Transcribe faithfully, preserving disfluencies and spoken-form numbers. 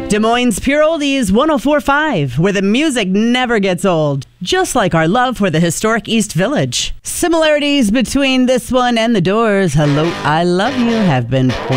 Des Moines Pure Oldies one oh four point five, where the music never gets old, just like our love for the historic East Village. Similarities between this one and The Doors' Hello, I Love You have been